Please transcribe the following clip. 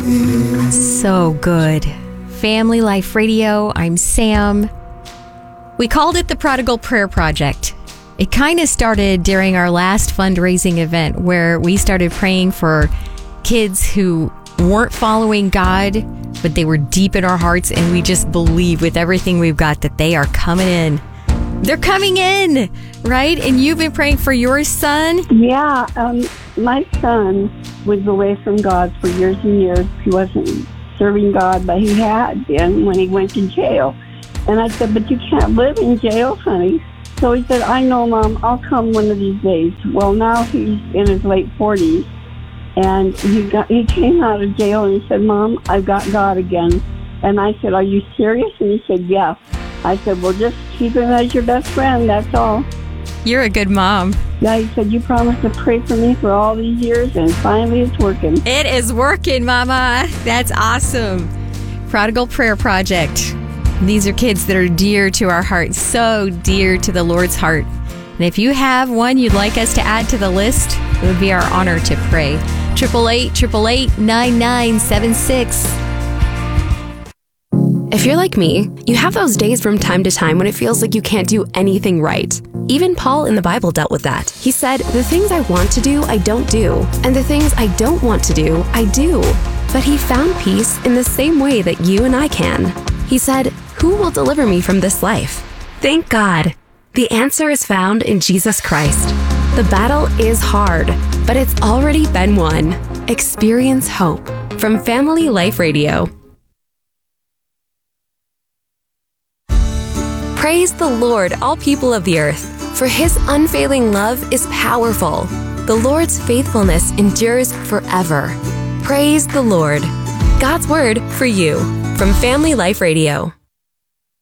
So good. Family Life Radio, I'm Sam. We called it the Prodigal Prayer Project. It kind of started during our last fundraising event where we started praying for kids who weren't following God, but they were deep in our hearts, and we just believe with everything we've got that they are coming in. They're coming in, right? And you've been praying for your son? Yeah, my son was away from God for years and years. He wasn't serving God, but he had been when he went to jail. And I said, but you can't live in jail, honey. So he said, I know, Mom, I'll come one of these days. Well, now he's in his late 40s, and he came out of jail and he said, Mom, I've got God again. And I said, are you serious? And he said, yes. I said, well, just keep him as your best friend, that's all. You're a good mom. Yeah, he said, you promised to pray for me for all these years, and finally it's working. It is working, Mama. That's awesome. Prodigal Prayer Project. These are kids that are dear to our heart, so dear to the Lord's heart. And if you have one you'd like us to add to the list, it would be our honor to pray. 888-888-9976. If you're like me, you have those days from time to time when it feels like you can't do anything right. Even Paul in the Bible dealt with that. He said, the things I want to do, I don't do. And the things I don't want to do, I do. But he found peace in the same way that you and I can. He said, who will deliver me from this life? Thank God. The answer is found in Jesus Christ. The battle is hard, but it's already been won. Experience hope from Family Life Radio. Praise the Lord, all people of the earth, for his unfailing love is powerful. The Lord's faithfulness endures forever. Praise the Lord. God's word for you from Family Life Radio.